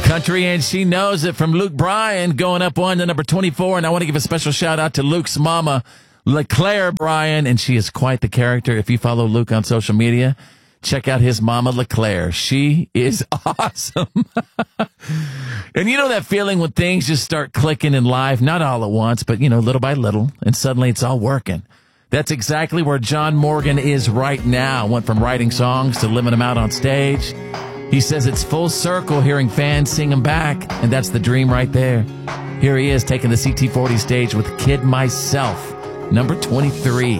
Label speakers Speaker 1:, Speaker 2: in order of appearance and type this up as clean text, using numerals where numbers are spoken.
Speaker 1: Country and She Knows It from Luke Bryan going up one to number 24. And I want to give a special shout out to Luke's mama, LeClaire Bryan. And she is quite the character. If you follow Luke on social media, check out his mama, LeClaire. She is awesome. And you know that feeling when things just start clicking in life, not all at once, but, little by little, and suddenly it's all working. That's exactly where John Morgan is right now. Went from writing songs to living them out on stage. He says it's full circle hearing fans sing him back, and that's the dream right there. Here he is taking the CT40 stage with Kid Myself, number 23.